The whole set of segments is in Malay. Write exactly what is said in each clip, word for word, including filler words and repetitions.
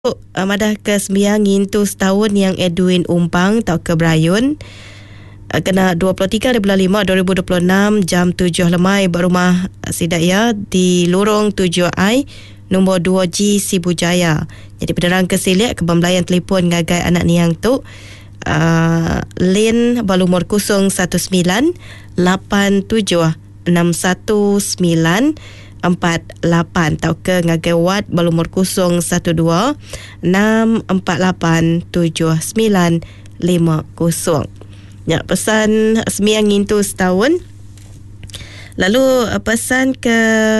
Uh, madah ke sembiang ngintu setahun yang Edwin Umpang tau ke Berayun. Uh, kena dua puluh tiga bulan lima dua ribu dua puluh enam jam tujuh lemai berumah Sidaya di lorong tujuh I nombor dua G Sibujaya. Jadi penerang kesiliat kebembelayan telefon ngagai anak niang tu uh, Lin balumur kosong satu sembilan lapan tujuh enam satu sembilan empat lapan tau ke ngagai wat balumur kosong satu dua enam empat lapan tujuh sembilan lima kosong. Ya, pesan sembiang ngintu setahun. Lalu pesan ke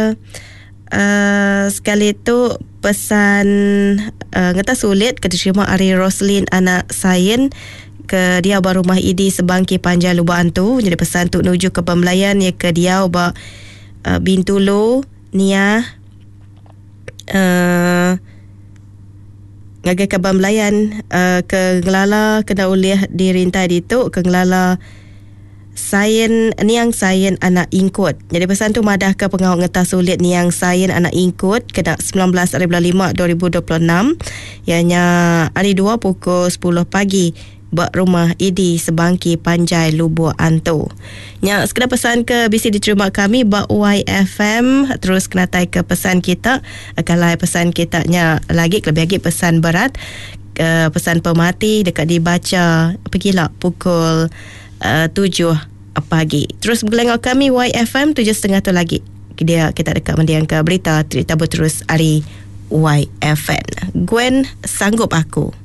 uh, sekali tu pesan uh, ngata sulit keterima Ari Roslin anak sains ke dia ba rumah Idi Sebangki Panjang Lubang tu. Jadi pesan tu nuju ke pembelayan ya ke dia ba uh, Bintulu Nia uh, ngagai ke pembelayan uh, ke ngelala kena uliah dirintai ditu ke ngelala sains niang sains anak ingkut. Jadi pesan tu madah ke pengawal ngeta sulit niang sains anak ingkut kena sembilan belas hari bulan lima dua ribu dua puluh enam ianya hari dua pukul sepuluh pagi bak rumah Idi Sebangki Panjai Lubuk Antu. Nya sekedar pesan ke bisi diterima kami bak Y F M terus kena tai ke pesan kita. Kalau pesan kita nya lagi lebih lagi pesan berat ke pesan pemati dekat dibaca pergilah pukul uh, tujuh pagi. Terus bergelengok kami Y F M tujuh setengah tu lagi. Dia kita dekat mendiang ke berita cerita berterus hari Y F N. Gwen sanggup aku.